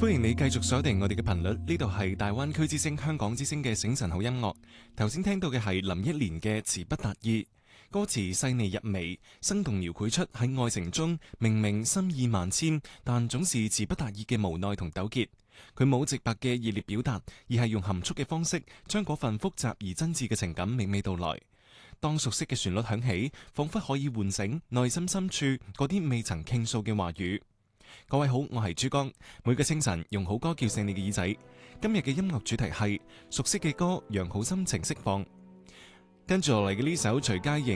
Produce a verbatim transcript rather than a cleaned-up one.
歡迎你繼續鎖定我哋嘅頻率，呢度係大灣區之聲香港之聲嘅醒晨好音樂。頭先聽到嘅係林憶蓮嘅詞不達意，歌詞細膩入微，生動描繪出喺愛情中明明心意萬千，但總是詞不達意嘅無奈同糾結。佢冇直白嘅熱烈表達，而係用含蓄嘅方式，將嗰份複雜而真摯嘅情感娓娓道來。當熟悉嘅旋律響起，仿佛可以喚醒內心深處嗰啲未曾傾訴嘅話語。各位好，我係珠江。每個清晨用好歌叫醒你嘅耳仔。今日嘅音樂主題係熟悉嘅歌，讓好心情釋放。跟住落嚟嘅呢首徐佳瑩